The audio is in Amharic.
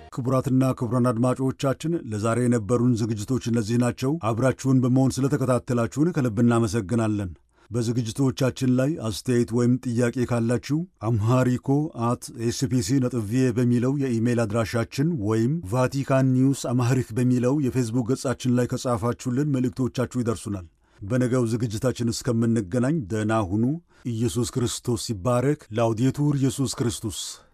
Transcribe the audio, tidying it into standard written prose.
ክቡራትና ክቡራን አድማጮቻችን ለዛሬ የነበሩን ዝግጅቶች እነዚህ ናቸው። አብራችሁን በመሆን ስለተከታተላችሁን ከልብ እናመሰግናለን። በዝግጅቶቻችን ላይ አስተያየት ወይም ጥያቄ ካላችሁ amharico@spc.va በሚለው የኢሜይል አድራሻችን ወይም ቫቲካን ኒውስ አምሃሪክ በሚለው የፌስቡክ ገጻችን ላይ ከጻፋችሁልን መልእክቶቻችሁ ይደርሱናል። በነገው ዝግጅታችን እስከምንገናኝ ደህና ሁኑ። ኢየሱስ ክርስቶስ ይባረክ። ላውዴቱር ኢየሱስ ክርስቶስ